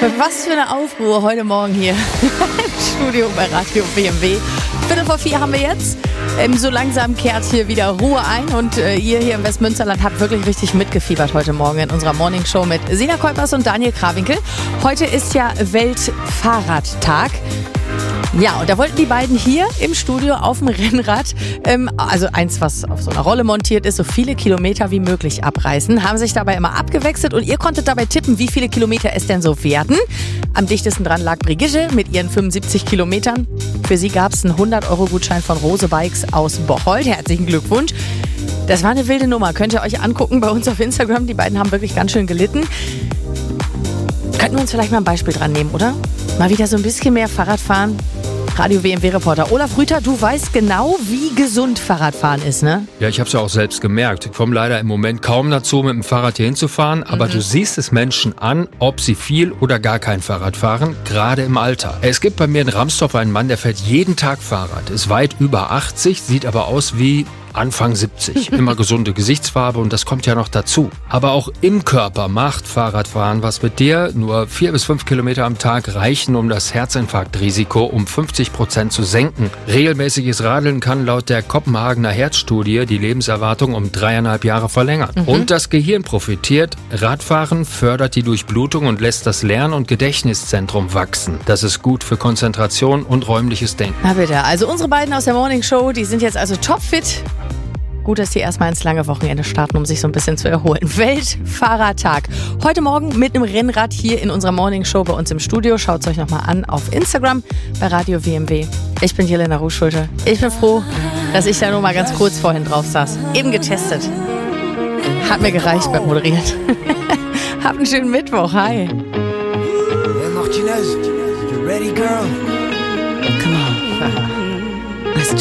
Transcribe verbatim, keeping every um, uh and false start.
Was für eine Aufruhr heute Morgen hier im Studio bei Radio B M W. Viertel vor vier haben wir jetzt. Ähm, so langsam kehrt hier wieder Ruhe ein und äh, ihr hier im Westmünsterland habt wirklich richtig mitgefiebert heute Morgen in unserer Morningshow mit Sina Kolpers und Daniel Krawinkel. Heute ist ja Weltfahrradtag. Ja, und da wollten die beiden hier im Studio auf dem Rennrad, ähm, also eins, was auf so einer Rolle montiert ist, so viele Kilometer wie möglich abreißen, haben sich dabei immer abgewechselt und ihr konntet dabei tippen, wie viele Kilometer es denn so werden. Am dichtesten dran lag Brigitte mit ihren fünfundsiebzig Kilometern. Für sie gab es einen hundert-Euro-Gutschein von Rose Bikes aus Bocholt. Herzlichen Glückwunsch. Das war eine wilde Nummer. Könnt ihr euch angucken bei uns auf Instagram. Die beiden haben wirklich ganz schön gelitten. Könnten wir uns vielleicht mal ein Beispiel dran nehmen, oder? Mal wieder so ein bisschen mehr Fahrrad fahren. Radio W M W-Reporter Olaf Rüther, du weißt genau, wie gesund Fahrradfahren ist, ne? Ja, ich habe es ja auch selbst gemerkt. Ich komme leider im Moment kaum dazu, mit dem Fahrrad hier hinzufahren. Aber mhm. du siehst es Menschen an, ob sie viel oder gar kein Fahrrad fahren, gerade im Alter. Es gibt bei mir in Ramsdorf einen Mann, der fährt jeden Tag Fahrrad, ist weit über achtzig, sieht aber aus wie Anfang siebzig. Immer gesunde Gesichtsfarbe und das kommt ja noch dazu. Aber auch im Körper macht Fahrradfahren was mit dir. Nur vier bis fünf Kilometer am Tag reichen, um das Herzinfarktrisiko um fünfzig Prozent zu senken. Regelmäßiges Radeln kann laut der Kopenhagener Herzstudie die Lebenserwartung um dreieinhalb Jahre verlängern. Mhm. Und das Gehirn profitiert. Radfahren fördert die Durchblutung und lässt das Lern- und Gedächtniszentrum wachsen. Das ist gut für Konzentration und räumliches Denken. Na bitte, also unsere beiden aus der Morning Show, die sind jetzt also topfit. Gut, dass die erstmal ins lange Wochenende starten, um sich so ein bisschen zu erholen. Weltfahrradtag. Heute Morgen mit einem Rennrad hier in unserer Morningshow bei uns im Studio. Schaut es euch nochmal an auf Instagram bei Radio W M W. Ich bin Jelena Ruhschulte. Ich bin froh, dass ich da nur mal ganz kurz vorhin drauf saß. Eben getestet. Hat mir gereicht beim Moderieren. Habt einen schönen Mittwoch. Hi. Hey Martinez, you ready, girl? Come on.